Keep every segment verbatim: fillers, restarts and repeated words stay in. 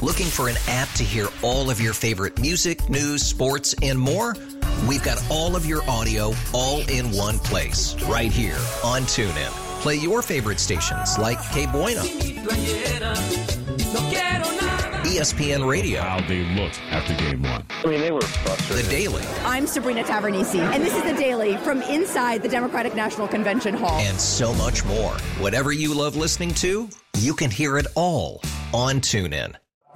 Looking for an app to hear all of your favorite music, news, sports, and more? We've got all of your audio all in one place, right here on TuneIn. Play your favorite stations like K Bueno, E S P N Radio. How they looked after game one. I mean, they were frustrated. The Daily. I'm Sabrina Tavernisi, and this is The Daily from inside the Democratic National Convention Hall. And so much more. Whatever you love listening to, you can hear it all on TuneIn.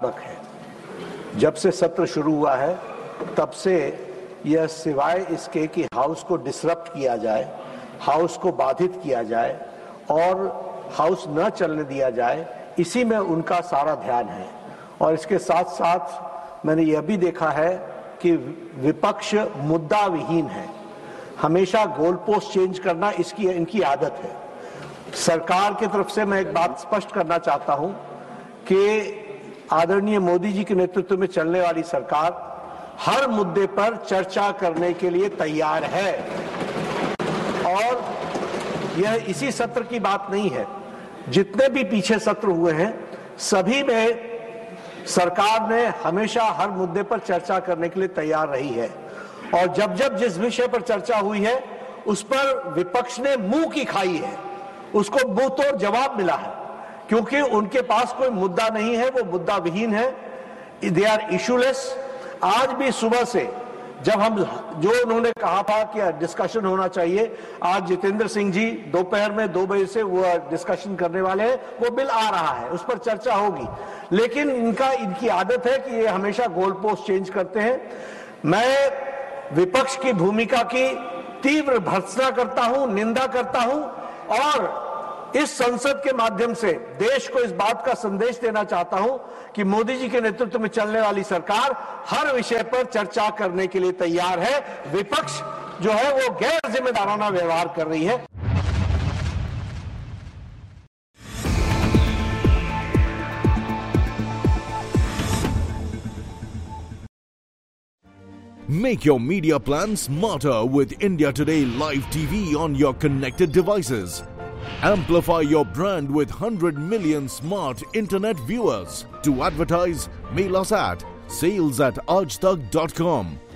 जब से सत्र शुरू हुआ है तब से यह सिवाय इसके कि हाउस को डिसरप्ट किया जाए, हाउस को बाधित किया जाए और हाउस न चलने दिया जाए, इसी में उनका सारा ध्यान है। और इसके साथ साथ मैंने यह भी देखा है कि विपक्ष मुद्दा विहीन है, हमेशा गोल पोस्ट चेंज करना इसकी इनकी आदत है। सरकार की तरफ से मैं एक बात स्पष्ट करना चाहता हूं कि आदरणीय मोदी जी के नेतृत्व में चलने वाली सरकार हर मुद्दे पर चर्चा करने के लिए तैयार है और यह इसी सत्र की बात नहीं है। जितने भी पीछे सत्र हुए हैं सभी में सरकार ने हमेशा हर मुद्दे पर चर्चा करने के लिए तैयार रही है और जब जब जिस विषय पर चर्चा हुई है उस पर विपक्ष ने मुंह की खाई है, उसको मुंह तोड़ जवाब मिला है क्योंकि उनके पास कोई मुद्दा नहीं है, वो मुद्दा विहीन है, दे आर इशूलेस। आज भी सुबह से जब हम जो उन्होंने कहा था कि डिस्कशन होना चाहिए, आज जितेंद्र सिंह जी दोपहर में दो बजे से वो डिस्कशन करने वाले हैं, वो बिल आ रहा है, उस पर चर्चा होगी। लेकिन इनका इनकी आदत है कि ये हमेशा गोल पोस्ट चेंज करते हैं। मैं विपक्ष की भूमिका की तीव्र भर्त्सना करता हूं, निंदा करता हूं और इस संसद के माध्यम से देश को इस बात का संदेश देना चाहता हूं कि मोदी जी के नेतृत्व में चलने वाली सरकार हर विषय पर चर्चा करने के लिए तैयार है। विपक्ष जो है वो गैर जिम्मेदाराना व्यवहार कर रही है। Make your media plan smarter with India Today Live T V on your connected devices. Amplify your brand with one hundred million smart internet viewers. To advertise, mail us at sales at aajtak dot com.